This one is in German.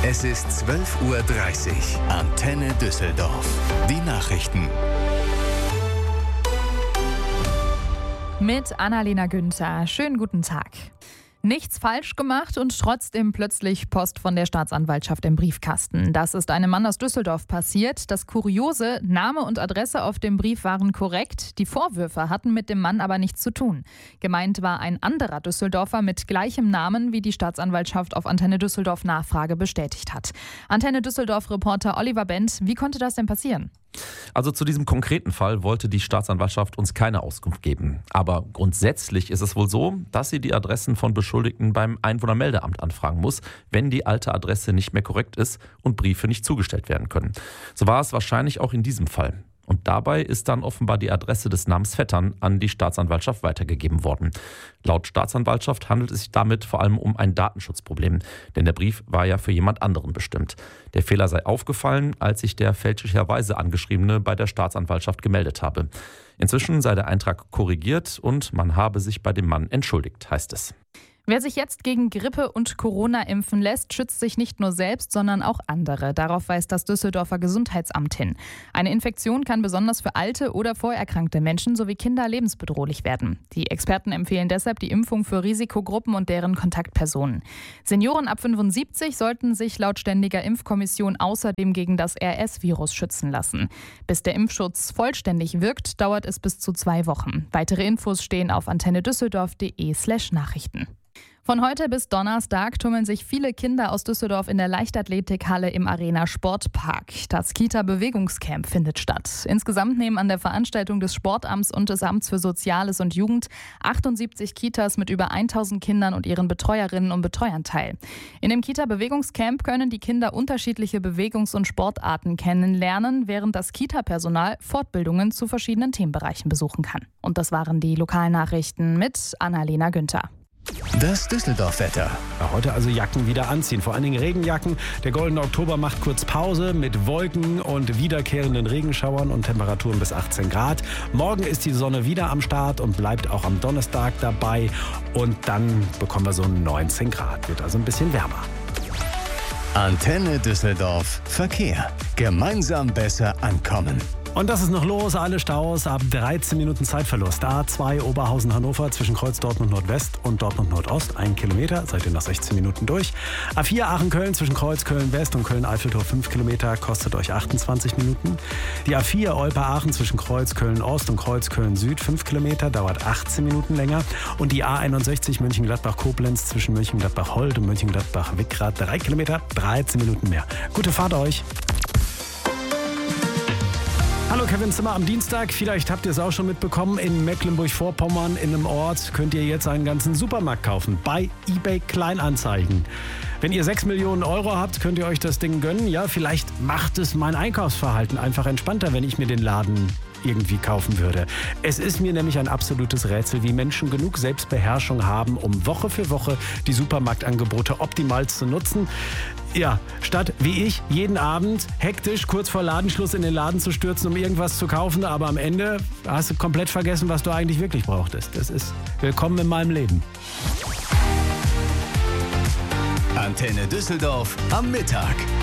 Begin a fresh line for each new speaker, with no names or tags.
Es ist 12:30 Uhr. Antenne Düsseldorf. Die Nachrichten.
Mit Annalena Günther. Schönen guten Tag. Nichts falsch gemacht und trotzdem plötzlich Post von der Staatsanwaltschaft im Briefkasten. Das ist einem Mann aus Düsseldorf passiert. Das Kuriose, Name und Adresse auf dem Brief waren korrekt. Die Vorwürfe hatten mit dem Mann aber nichts zu tun. Gemeint war ein anderer Düsseldorfer mit gleichem Namen, wie die Staatsanwaltschaft auf Antenne Düsseldorf Nachfrage bestätigt hat. Antenne Düsseldorf-Reporter Oliver Bendt, wie konnte das denn passieren?
Also zu diesem konkreten Fall wollte die Staatsanwaltschaft uns keine Auskunft geben. Aber grundsätzlich ist es wohl so, dass sie die Adressen von Beschuldigten beim Einwohnermeldeamt anfragen muss, wenn die alte Adresse nicht mehr korrekt ist und Briefe nicht zugestellt werden können. So war es wahrscheinlich auch in diesem Fall. Und dabei ist dann offenbar die Adresse des Namens Vettern an die Staatsanwaltschaft weitergegeben worden. Laut Staatsanwaltschaft handelt es sich damit vor allem um ein Datenschutzproblem, denn der Brief war ja für jemand anderen bestimmt. Der Fehler sei aufgefallen, als sich der fälschlicherweise Angeschriebene bei der Staatsanwaltschaft gemeldet habe. Inzwischen sei der Eintrag korrigiert und man habe sich bei dem Mann entschuldigt, heißt es.
Wer sich jetzt gegen Grippe und Corona impfen lässt, schützt sich nicht nur selbst, sondern auch andere. Darauf weist das Düsseldorfer Gesundheitsamt hin. Eine Infektion kann besonders für alte oder vorerkrankte Menschen sowie Kinder lebensbedrohlich werden. Die Experten empfehlen deshalb die Impfung für Risikogruppen und deren Kontaktpersonen. Senioren ab 75 sollten sich laut Ständiger Impfkommission außerdem gegen das RS-Virus schützen lassen. Bis der Impfschutz vollständig wirkt, dauert es bis zu 2 Wochen. Weitere Infos stehen auf antennedüsseldorf.de/Nachrichten. Von heute bis Donnerstag tummeln sich viele Kinder aus Düsseldorf in der Leichtathletikhalle im Arena Sportpark. Das Kita-Bewegungscamp findet statt. Insgesamt nehmen an der Veranstaltung des Sportamts und des Amts für Soziales und Jugend 78 Kitas mit über 1000 Kindern und ihren Betreuerinnen und Betreuern teil. In dem Kita-Bewegungscamp können die Kinder unterschiedliche Bewegungs- und Sportarten kennenlernen, während das Kita-Personal Fortbildungen zu verschiedenen Themenbereichen besuchen kann. Und das waren die Lokalnachrichten mit Annalena Günther.
Das Düsseldorf-Wetter.
Heute also Jacken wieder anziehen, vor allen Dingen Regenjacken. Der goldene Oktober macht kurz Pause mit Wolken und wiederkehrenden Regenschauern und Temperaturen bis 18 Grad. Morgen ist die Sonne wieder am Start und bleibt auch am Donnerstag dabei. Und dann bekommen wir so 19 Grad, wird also ein bisschen wärmer.
Antenne Düsseldorf Verkehr. Gemeinsam besser ankommen.
Und das ist noch los, alle Staus ab 13 Minuten Zeitverlust. A2 Oberhausen-Hannover zwischen Kreuz Dortmund Nordwest und Dortmund Nordost 1 Kilometer, seid ihr nach 16 Minuten durch. A4 Aachen-Köln zwischen Kreuz Köln-West und Köln-Eiffeltor 5 Kilometer, kostet euch 28 Minuten. Die A4 Olpe-Aachen zwischen Kreuz Köln-Ost und Kreuz Köln-Süd 5 Kilometer, dauert 18 Minuten länger. Und die A61 Mönchengladbach-Koblenz zwischen Mönchengladbach-Holt und Mönchengladbach-Wickrath 3 Kilometer, 13 Minuten mehr. Gute Fahrt euch! Hallo, Kevin Zimmer am Dienstag. Vielleicht habt ihr es auch schon mitbekommen. In Mecklenburg-Vorpommern in einem Ort könnt ihr jetzt einen ganzen Supermarkt kaufen. Bei eBay Kleinanzeigen. Wenn ihr 6 Millionen Euro habt, könnt ihr euch das Ding gönnen. Ja, vielleicht macht es mein Einkaufsverhalten einfach entspannter, wenn ich mir den Laden irgendwie kaufen würde. Es ist mir nämlich ein absolutes Rätsel, wie Menschen genug Selbstbeherrschung haben, um Woche für Woche die Supermarktangebote optimal zu nutzen. Ja, statt wie ich jeden Abend hektisch kurz vor Ladenschluss in den Laden zu stürzen, um irgendwas zu kaufen, aber am Ende hast du komplett vergessen, was du eigentlich wirklich brauchtest. Das ist willkommen in meinem Leben.
Antenne Düsseldorf am Mittag.